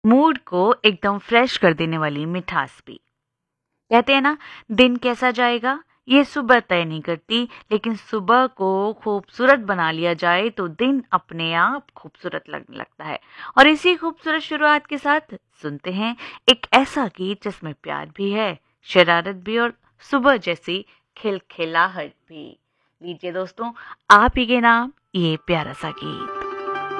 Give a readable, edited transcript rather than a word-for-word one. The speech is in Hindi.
मूड को एकदम फ्रेश कर देने वाली मिठास भी। कहते हैं ना, दिन कैसा जाएगा ये सुबह तय नहीं करती, लेकिन सुबह को खूबसूरत बना लिया जाए तो दिन अपने आप खूबसूरत लगने लगता है। और इसी खूबसूरत शुरुआत के साथ सुनते हैं एक ऐसा गीत जिसमें प्यार भी है, शरारत भी और सुबह जैसी खिलखिलाहट भी। लीजिए दोस्तों, आप ही के नाम ये प्यारा सा गीत।